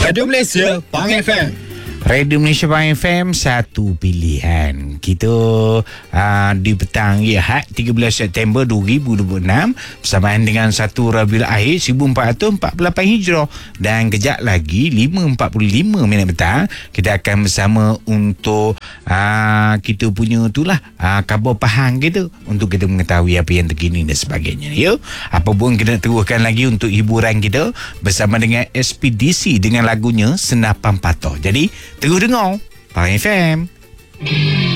Radio Malaysia, Pang FM. Radio Malaysia Pang FM, satu pilihan. Kita di petang Ahad 13 September 2026 bersamaan dengan 1 Rabiul Akhir 1448 Hijrah, dan kejap lagi 5.45 minit petang kita akan bersama untuk kita punya itulah khabar pahang kita, untuk kita mengetahui apa yang terkini dan sebagainya. Ya, apa pun kita nak teruskan lagi untuk hiburan kita bersama dengan Ekspedisi dengan lagunya Senapan Patuh. Jadi terus dengar Pang FM.